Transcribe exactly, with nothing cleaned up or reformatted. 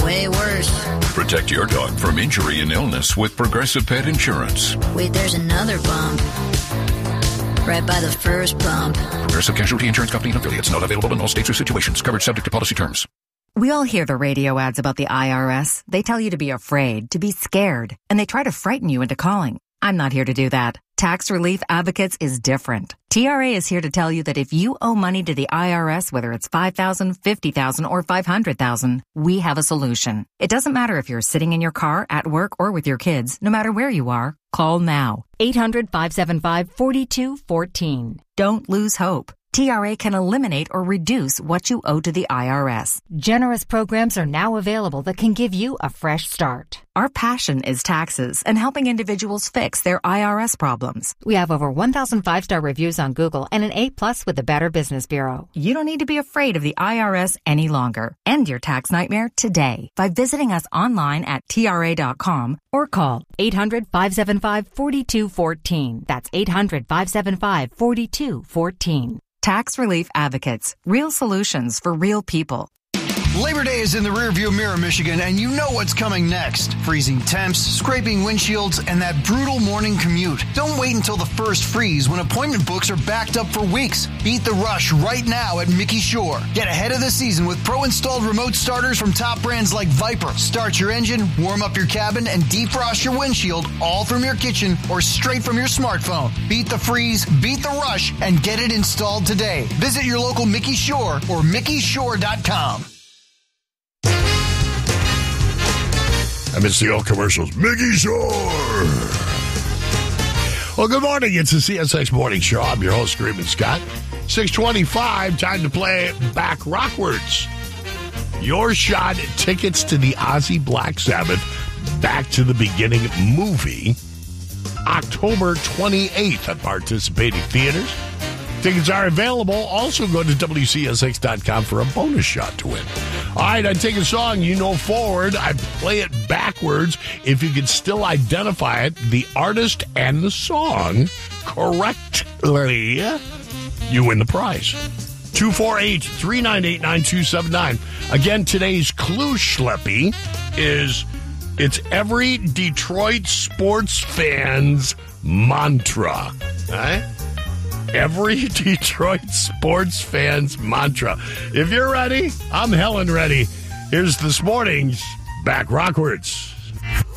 way worse. Protect your dog from injury and illness with Progressive Pet Insurance. Wait, there's another bump. Right by the first bump. Progressive Casualty Insurance Company and affiliates. Not available in all states or situations. Coverage subject to policy terms. We all hear the radio ads about the I R S. They tell you to be afraid, to be scared, and they try to frighten you into calling. I'm not here to do that. Tax Relief Advocates is different. T R A is here to tell you that if you owe money to the I R S, whether it's five thousand dollars, fifty thousand dollars, or five hundred thousand dollars, we have a solution. It doesn't matter if you're sitting in your car, at work, or with your kids. No matter where you are, call now. eight hundred, five seven five, four two one four. Don't lose hope. T R A can eliminate or reduce what you owe to the I R S. Generous programs are now available that can give you a fresh start. Our passion is taxes and helping individuals fix their I R S problems. We have over one thousand five-star reviews on Google and an A plus with the Better Business Bureau. You don't need to be afraid of the I R S any longer. End your tax nightmare today by visiting us online at T R A dot com or call eight hundred, five seven five, four two one four. That's eight hundred, five seven five, four two one four. Tax Relief Advocates. Real solutions for real people. Labor Day is in the rearview mirror, Michigan, and you know what's coming next. Freezing temps, scraping windshields, and that brutal morning commute. Don't wait until the first freeze when appointment books are backed up for weeks. Beat the rush right now at Mickey Shore. Get ahead of the season with pro-installed remote starters from top brands like Viper. Start your engine, warm up your cabin, and defrost your windshield all from your kitchen or straight from your smartphone. Beat the freeze, beat the rush, and get it installed today. Visit your local Mickey Shore or Mickey Shore dot com. I miss the old commercials. Mickey Shore. Well, good morning. It's the C S X Morning Show. I'm your host, Screaming Scott. six twenty-five, time to play Back Rockwards. Your shot at tickets to the Ozzy Black Sabbath Back to the Beginning movie, October twenty-eighth at participating theaters. Tickets are available. Also go to W C S X dot com for a bonus shot to win. All right, I take a song you know forward. I play it backwards. If you can still identify it, the artist and the song correctly, you win the prize. two four eight, three nine eight, nine two seven nine. Again, today's clue, Schleppy, is it's every Detroit sports fan's mantra. All right? Every Detroit sports fan's mantra. If you're ready, I'm Helen ready. Here's this morning's Back Rockwards.